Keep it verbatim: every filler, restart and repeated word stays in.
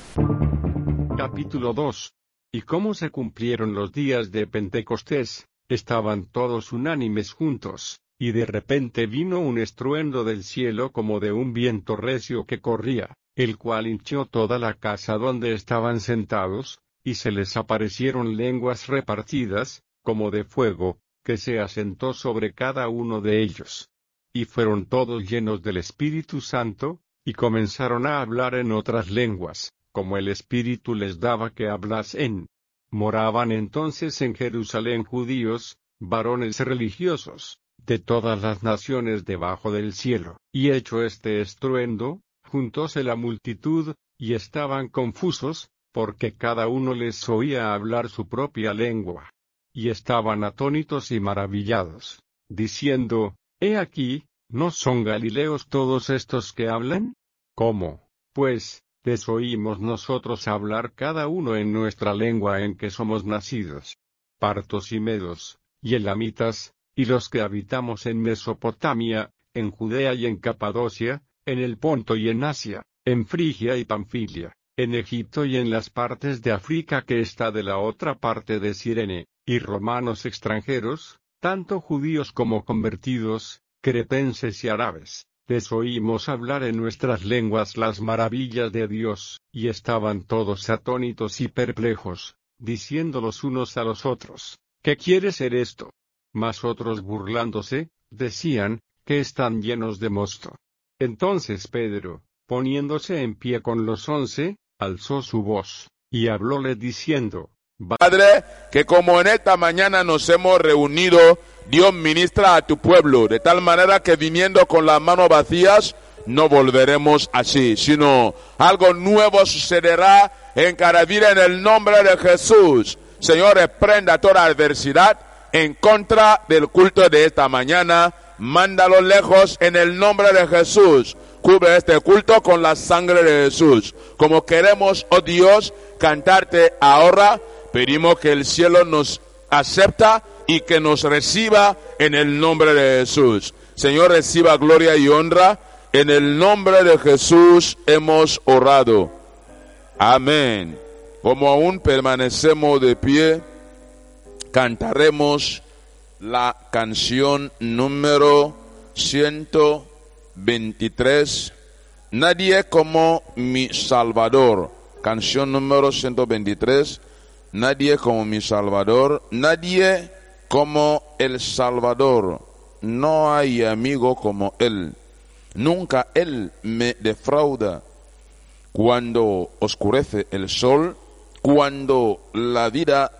Capítulo dos. Y cómo se cumplieron los días de Pentecostés, estaban todos unánimes juntos, y de repente vino un estruendo del cielo como de un viento recio que corría, el cual hinchió toda la casa donde estaban sentados, y se les aparecieron lenguas repartidas, como de fuego, que se asentó sobre cada uno de ellos. Y fueron todos llenos del Espíritu Santo, y comenzaron a hablar en otras lenguas, como el Espíritu les daba que hablasen. Moraban entonces en Jerusalén judíos, varones religiosos, de todas las naciones debajo del cielo. Y hecho este estruendo, juntóse la multitud, y estaban confusos, porque cada uno les oía hablar su propia lengua. Y estaban atónitos y maravillados, diciendo, He aquí, ¿no son galileos todos estos que hablan? ¿Cómo, pues, les oímos nosotros hablar cada uno en nuestra lengua en que somos nacidos? Partos y medos, y elamitas, y los que habitamos en Mesopotamia, en Judea y en Capadocia, en el Ponto y en Asia, en Frigia y Panfilia, en Egipto y en las partes de África que está de la otra parte de Cirene, y romanos extranjeros, tanto judíos como convertidos, cretenses y árabes, les oímos hablar en nuestras lenguas las maravillas de Dios, y estaban todos atónitos y perplejos, diciendo los unos a los otros, ¿qué quiere ser esto? Mas otros burlándose, decían, que están llenos de mosto. Entonces Pedro, poniéndose en pie con los once, alzó su voz, y hablóle diciendo, Padre, que como en esta mañana nos hemos reunido, Dios ministra a tu pueblo, de tal manera que viniendo con las manos vacías, no volveremos así, sino algo nuevo sucederá en cada vida en el nombre de Jesús. Señor, reprenda toda adversidad en contra del culto de esta mañana, mándalo lejos en el nombre de Jesús. Cubre este culto con la sangre de Jesús. Como queremos, oh Dios, cantarte ahora, pedimos que el cielo nos acepta y que nos reciba en el nombre de Jesús. Señor, reciba gloria y honra. En el nombre de Jesús hemos orado. Amén. Como aún permanecemos de pie, cantaremos la canción número ciento veintitrés. Nadie como mi Salvador. Canción número ciento veintitrés. Nadie como mi Salvador, nadie como el Salvador, no hay amigo como Él, nunca Él me defrauda. Cuando oscurece el sol, cuando la vida